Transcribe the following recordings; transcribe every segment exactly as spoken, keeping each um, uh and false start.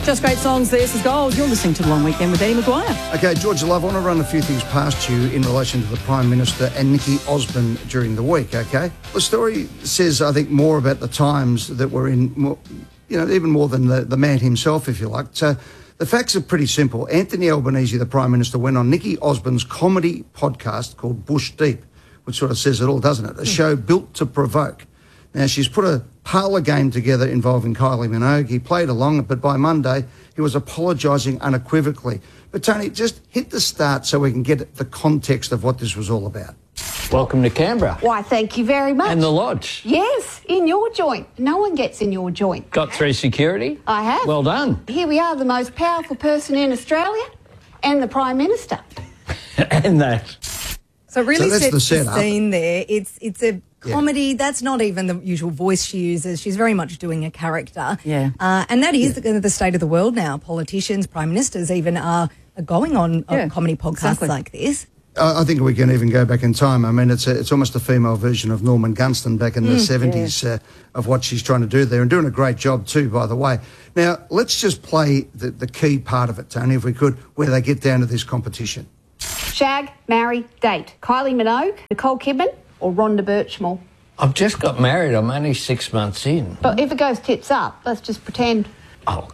Just great songs. This is Gold. You're listening to The Long Weekend with Eddie Maguire. Okay, Georgia Love, I want to run a few things past you in relation to the Prime Minister and Nikki Osborne during the week, okay? The story says, I think, more about the times that we're in, more, you know, even more than the, the man himself, if you like. So the facts are pretty simple. Anthony Albanese, the Prime Minister, went on Nikki Osborne's comedy podcast called Bush Deep, which sort of says it all, doesn't it? A show built to provoke. Now, she's put a parlour game together involving Kylie Minogue. He played along, but by Monday, he was apologising unequivocally. But, Tony, just hit the start so we can get the context of what this was all about. Welcome to Canberra. Why, thank you very much. And the lodge. Yes, in your joint. No one gets in your joint. Got through security? I have. Well done. Here we are, the most powerful person in Australia and the Prime Minister. And that. So it really So that's sets the the, setup. scene there. It's it's a Yeah. comedy. That's not even the usual voice she uses. She's very much doing a character. Yeah. Uh, and that is the, the state of the world now. Politicians, prime ministers even are, are going on uh, Yeah, comedy podcasts exactly. like this. I I think we can even go back in time. I mean, it's a, it's almost a female version of Norman Gunston back in the seventies uh, of what she's trying to do there, and doing a great job too, by the way. Now, let's just play the, the key part of it, Tony, if we could, where they get down to this competition. Shag, marry, date. Kylie Minogue, Nicole Kidman or Rhonda Birchmore. I've just got married. I'm only six months in. But if it goes tits up, let's just pretend Oh,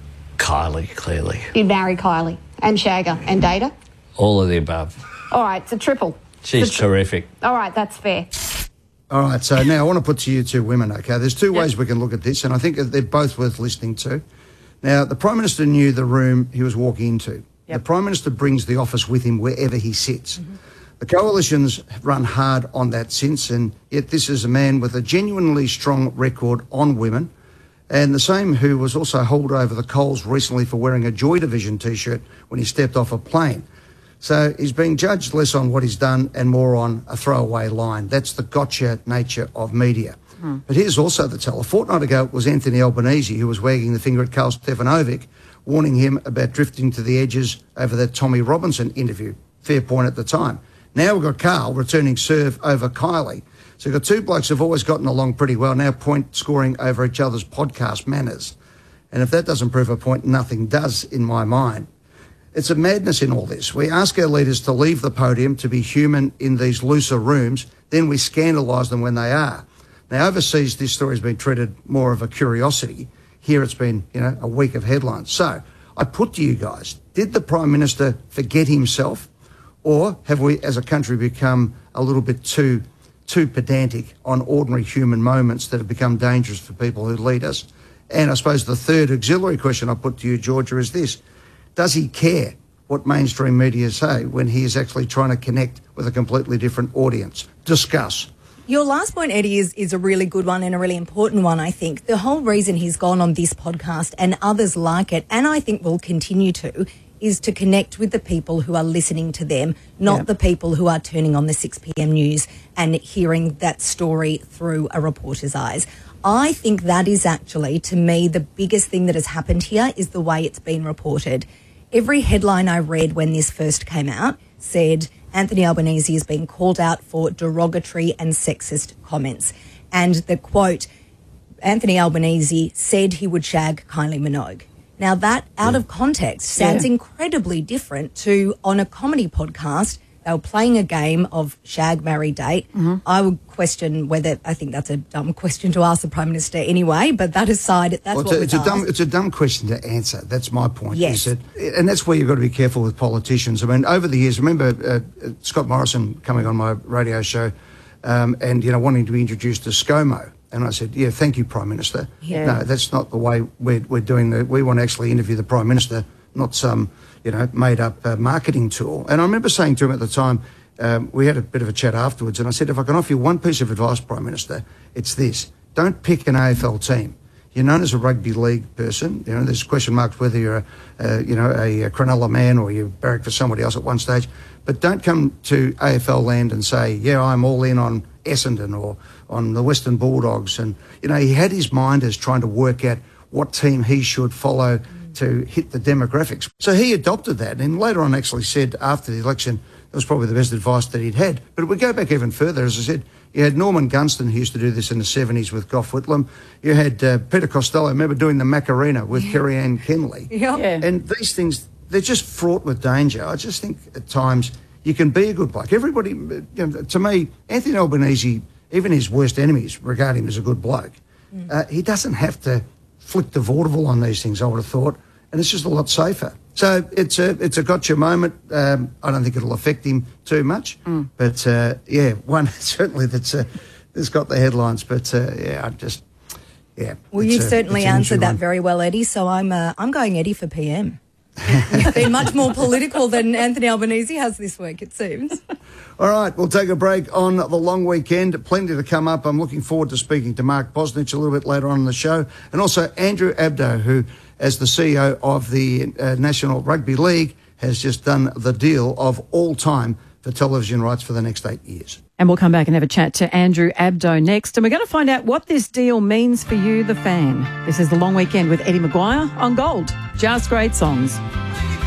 Kylie, clearly. you'd marry Kylie and shag her and date her. All of the above. All right, it's a triple. She's It's a tri- terrific. All right, that's fair. All right, so now I want to put to you two women, okay? There's two ways we can look at this, and I think they're both worth listening to. Now, the Prime Minister knew the room he was walking into. The Prime Minister brings the office with him wherever he sits. Mm-hmm. The coalition's run hard on that since, and yet this is a man with a genuinely strong record on women, and the same who was also hauled over the coals recently for wearing a Joy Division T-shirt when he stepped off a plane. So he's being judged less on what he's done and more on a throwaway line. That's the gotcha nature of media. Mm. But here's also the tell. A fortnight ago, it was Anthony Albanese who was wagging the finger at Karl Stefanovic, warning him about drifting to the edges over that Tommy Robinson interview. Fair point at the time. Now we've got Karl returning serve over Kylie. So we've got two blokes who've always gotten along pretty well, now point scoring over each other's podcast manners. And if that doesn't prove a point, nothing does in my mind. It's a madness in all this. We ask our leaders to leave the podium, to be human in these looser rooms, then we scandalise them when they are. Now, overseas, this story's been treated more of a curiosity. Here it's been, you know, a week of headlines. So I put to you guys, did the Prime Minister forget himself, or have we as a country become a little bit too too pedantic on ordinary human moments that have become dangerous for people who lead us? And I suppose the third auxiliary question I put to you, Georgia, is this. Does he care what mainstream media say when he is actually trying to connect with a completely different audience? Discuss. Your last point, Eddie, is, is a really good one and a really important one, I think. The whole reason he's gone on this podcast and others like it, and I think will continue to, is to connect with the people who are listening to them, not Yeah. the people who are turning on the six p.m. news and hearing that story through a reporter's eyes. I think that is actually, to me, the biggest thing that has happened here is the way it's been reported. Every headline I read when this first came out said Anthony Albanese is being called out for derogatory and sexist comments. And the quote, Anthony Albanese said he would shag Kylie Minogue. Now that, out of context, sounds Yeah. incredibly different to on a comedy podcast. They were playing a game of shag, marry, date. Mm-hmm. I would question whether, I think that's a dumb question to ask the Prime Minister anyway, but that aside, that's Well, it's, what a, was it's a dumb asked. it's a dumb question to answer. That's my point. Yes. Is it? And that's where you've got to be careful with politicians. I mean, over the years, remember uh, Scott Morrison coming on my radio show um, and, you know, wanting to be introduced as ScoMo. And I said, yeah, thank you, Prime Minister. Yeah. No, that's not the way we're, we're doing the... We want to actually interview the Prime Minister, not some, you know, made-up uh, marketing tool. And I remember saying to him at the time, um, we had a bit of a chat afterwards, and I said, if I can offer you one piece of advice, Prime Minister, it's this. Don't pick an A F L team. You're known as a rugby league person. You know, there's question marks whether you're, a, uh, you know, a, a Cronulla man or you barrack for somebody else at one stage. But don't come to A F L land and say, yeah, I'm all in on Essendon or on the Western Bulldogs. And, you know, he had his mind as trying to work out what team he should follow to hit the demographics. So he adopted that and later on actually said after the election, it was probably the best advice that he'd had. But if we go back even further, as I said, You had Norman Gunston, who used to do this in the seventies with Gough Whitlam. You had uh, Peter Costello, remember doing the Macarena with Kerry Ann Kenley. Yeah. Yeah. And these things, they're just fraught with danger. I just think at times you can be a good bloke. Everybody, you know, to me, Anthony Albanese, even his worst enemies regard him as a good bloke. Mm. Uh, he doesn't have to flick the vaudeville on these things, I would have thought, and it's just a lot safer. So it's a it's a gotcha moment. Um, I don't think it'll affect him too much, mm. but uh, yeah, one certainly that's uh, that's got the headlines. But uh, yeah, I just yeah. Well, you've certainly answered that very well, Eddie. So I'm uh, I'm going Eddie for P M. You've been much more political than Anthony Albanese has this week, it seems. All right, we'll take a break on the long weekend. Plenty to come up. I'm looking forward to speaking to Mark Bosnich a little bit later on in the show, and also Andrew Abdo, who, as the C E O of the uh, National Rugby League, has just done the deal of all time for television rights for the next eight years. And we'll come back and have a chat to Andrew Abdo next. And we're going to find out what this deal means for you, the fan. This is The Long Weekend with Eddie Maguire on Gold. Just great songs.